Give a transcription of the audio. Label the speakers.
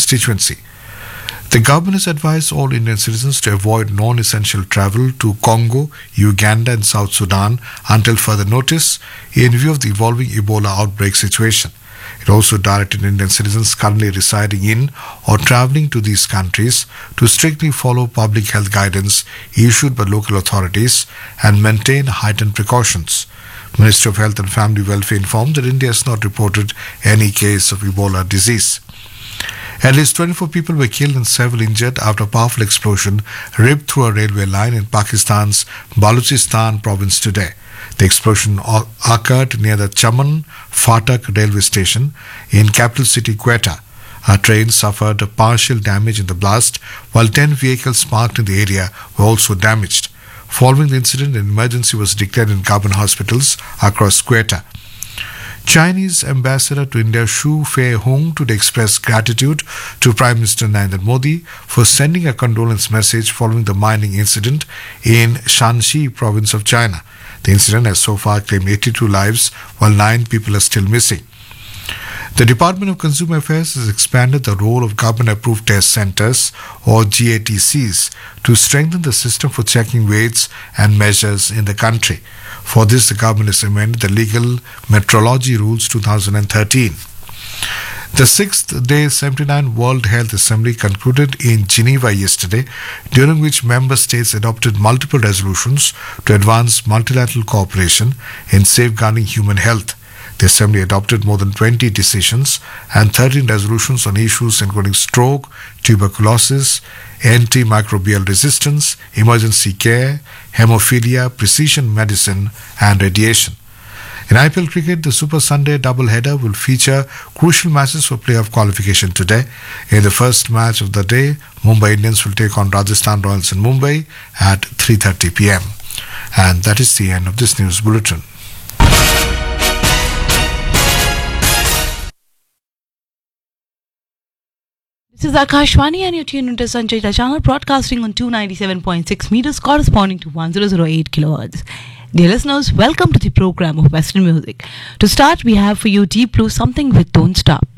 Speaker 1: constituency. The government has advised all Indian citizens to avoid non-essential travel to Congo, Uganda and South Sudan until further notice in view of the evolving Ebola outbreak situation. It also directed Indian citizens currently residing in or travelling to these countries to strictly follow public health guidance issued by local authorities and maintain heightened precautions. Ministry of Health and Family Welfare informed that India has not reported any case of Ebola disease. At least 24 people were killed and several injured after a powerful explosion ripped through a railway line in Pakistan's Balochistan province today. The explosion occurred near the Chaman Fatak railway station in capital city Quetta. A train suffered partial damage in the blast, while 10 vehicles parked in the area were also damaged. Following the incident, an emergency was declared in government hospitals across Quetta. Chinese ambassador to India Xu Fei-hung today expressed gratitude to Prime Minister Narendra Modi for sending a condolence message following the mining incident in Shanxi province of China. The incident has so far claimed 82 lives, while 9 people are still missing. The Department of Consumer Affairs has expanded the role of government-approved test centers, or GATCs, to strengthen the system for checking weights and measures in the country. For this, the government has amended the Legal Metrology Rules 2013. The 6th day 79 World Health Assembly concluded in Geneva yesterday, during which member states adopted multiple resolutions to advance multilateral cooperation in safeguarding human health. The Assembly adopted more than 20 decisions and 13 resolutions on issues including stroke, tuberculosis, antimicrobial resistance, emergency care, hemophilia, precision medicine and radiation. In IPL cricket, the Super Sunday doubleheader will feature crucial matches for playoff qualification today. In the first match of the day, Mumbai Indians will take on Rajasthan Royals in Mumbai at 3:30 p.m. And that is the end of this news bulletin.
Speaker 2: This is Akashwani and you're tuned into Sanchita channel broadcasting on 297.6 meters corresponding to 1008 kilohertz. Dear listeners, welcome to the program of Western Music. To start, we have for you Deep Blue, Something with Don't Stop.